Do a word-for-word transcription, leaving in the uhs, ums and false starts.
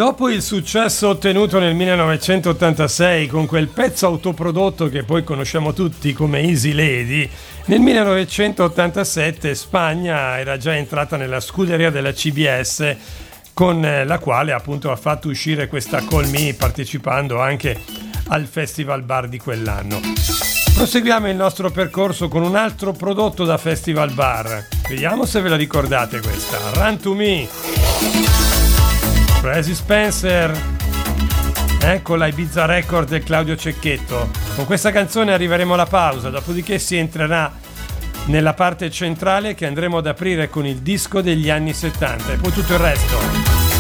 Dopo il successo ottenuto nel millenovecentottantasei con quel pezzo autoprodotto che poi conosciamo tutti come Easy Lady, nel millenovecentottantasette Spagna era già entrata nella scuderia della C B S, con la quale appunto ha fatto uscire questa Call Me, partecipando anche al Festival Bar di quell'anno. Proseguiamo il nostro percorso con un altro prodotto da Festival Bar. Vediamo se ve la ricordate questa. Run to Me, Crazy Spencer, ecco la Ibiza Record del Claudio Cecchetto. Con questa canzone arriveremo alla pausa, dopodiché si entrerà nella parte centrale che andremo ad aprire con il disco degli anni settanta e poi tutto il resto.